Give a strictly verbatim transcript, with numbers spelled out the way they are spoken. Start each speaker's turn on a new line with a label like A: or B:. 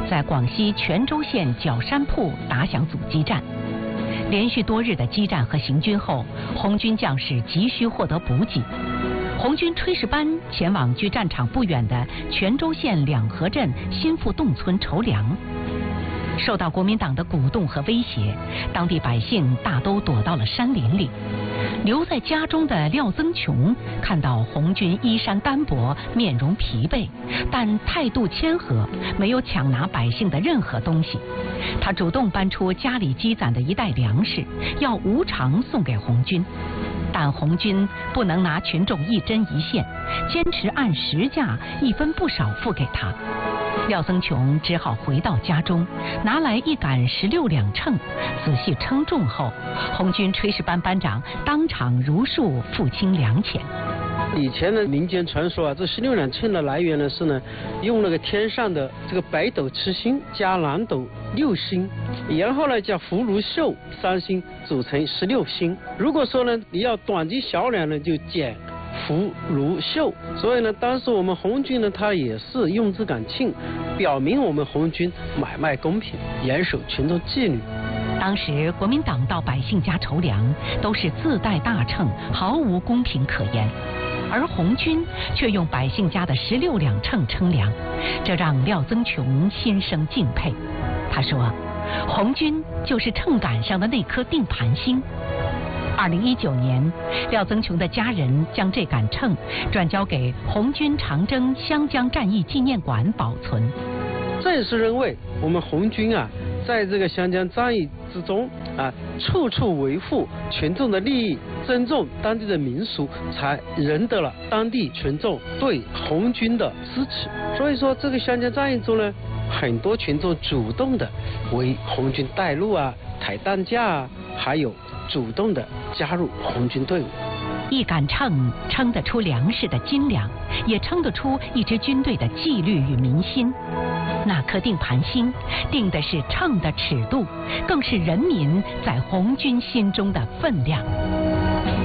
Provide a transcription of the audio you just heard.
A: 在广西全州县角山铺打响阻击战。连续多日的激战和行军后，红军将士急需获得补给。红军炊事班前往距战场不远的全州县两河镇新富洞村筹粮。受到国民党的鼓动和威胁，当地百姓大都躲到了山林里。留在家中的廖增琼看到红军衣衫单薄，面容疲惫，但态度谦和，没有抢拿百姓的任何东西。他主动搬出家里积攒的一袋粮食，要无偿送给红军。但红军不能拿群众一针一线，坚持按实价一分不少付给他。廖增琼只好回到家中，拿来一杆十六两秤，仔细称重后，红军炊事班班长当场如数付清粮钱。
B: 以前的民间传说啊，这十六两秤的来源呢是呢，用那个天上的这个北斗七星加南斗六星，然后呢加福禄寿三星组成十六星。如果说呢你要短斤小两呢，就减福禄寿。所以呢，当时我们红军呢，他也是用这杆秤，表明我们红军买卖公平，严守群众纪律。
A: 当时国民党到百姓家筹粮，都是自带大秤，毫无公平可言。而红军却用百姓家的十六两秤称粮，这让廖增琼心生敬佩。他说，红军就是秤杆上的那颗定盘星。二零一九年，廖增琼的家人将这杆秤转交给红军长征湘江战役纪念馆保存。
B: 正是认为我们红军啊，在这个湘江战役之中啊，处处维护群众的利益，尊重当地的民俗，才赢得了当地群众对红军的支持。所以说，这个湘江战役中呢，很多群众主动的为红军带路啊、抬担架啊，还有主动的加入红军队伍。
A: 一杆秤称得出粮食的斤两，也称得出一支军队的纪律与民心。那颗定盘星定的是秤的尺度，更是人民在红军心中的分量。